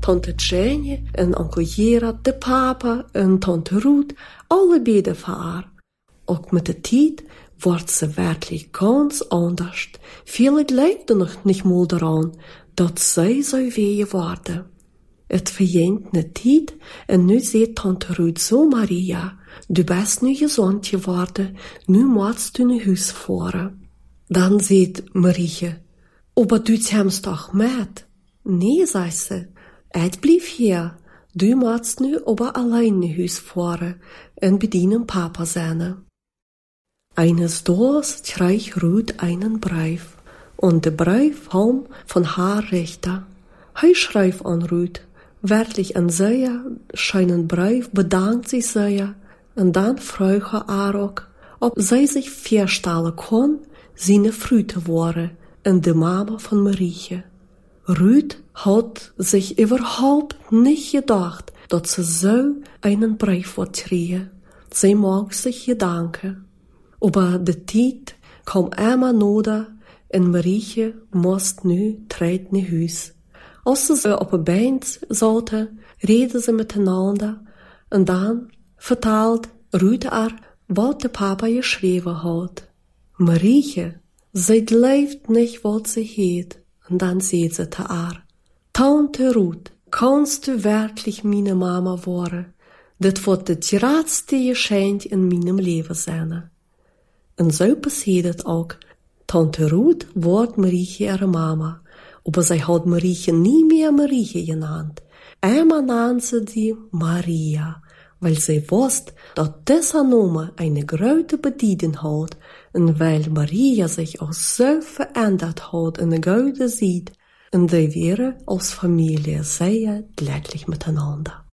tante Jenny en onkel Gerard, de papa en tante Ruth, alle bidden voor haar. Ook met de tijd wordt ze werkelijk ganz anders. Vielleicht leefde nog niet mal daran, dat zij zou wezen worden. Het verjent een tijd en nu zegt tante Ruth zo Maria, du bist nu gezond geworden, nu moet du naar huis voeren. Dan zegt Marietje, aber du kommst toch met? Nee, zei ze, ik blijf hier. Du moet nu aber allein naar huis voeren en bedienen papa zijn. Eines Tages kreeg Ruth einen Brief, und der Brief kam von haar Richter. Hij schreef an Ruth, wirklich ein sehr schönen Brief, bedankt sich sehr, und dann vroeg er ook, ob zij sich voorstellen kon, seine Frau te worden, en de Mama von Marietje. Ruth hat sich überhaupt nicht gedacht, dass sie so einen Brief wird kriegen. Sie mag sich gedanken. Aber die Tijd kwam immer nader en Marietje moest nu terug naar huis. Als ze op een beent zaten, reden ze miteinander en dan vertelt Ruth wat de papa geschreven had. Marietje, zij gelooft niet wat ze heet. En dan zei ze te haar, Tante Ruth, kannst du wirklich meine Mama worden? Dit wordt het grootste geschenk in mijn leven zijn. En zo passiert het ook. Tante Ruth wordt Marietje ihre Mama, aber zij had Marietje nie mehr Marietje genannt. Immer nannte sie die Maria, weil sie wusste, dass dieser Name eine große Bedeutung hat und weil Maria sich auch so verändert hat in der gute Zeit und sie wären als Familie sehr glücklich miteinander.